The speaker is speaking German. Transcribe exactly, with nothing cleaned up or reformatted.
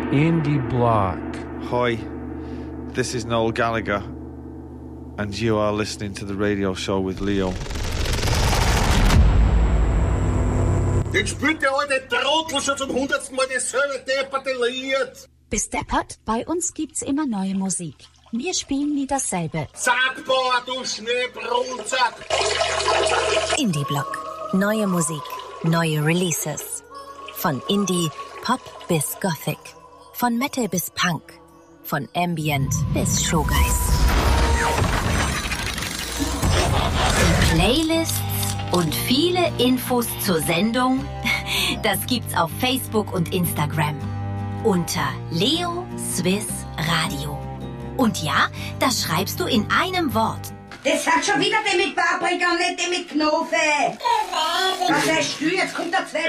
Indie Block. Hi, this is Noel Gallagher, and you are listening to the radio show with Leo. Jetzt spielt der alte Trottel schon zum hundertsten Mal dasselbe depperte Lied. Bis deppert, bei uns gibt's immer neue Musik. Wir spielen nie dasselbe. Sag, boah, du Schneebrunzer! Indie Block. Neue Musik, neue Releases. Von Indie, Pop bis Gothic. Von Metal bis Punk. Von Ambient bis Showgeist. Die Playlists und viele Infos zur Sendung, das gibt's auf Facebook und Instagram. Unter Leo Swiss Radio. Und ja, das schreibst du in einem Wort. Das hat schon wieder die mit Paprika und nicht die mit Knofe. Was heißt du? Jetzt kommt der zweite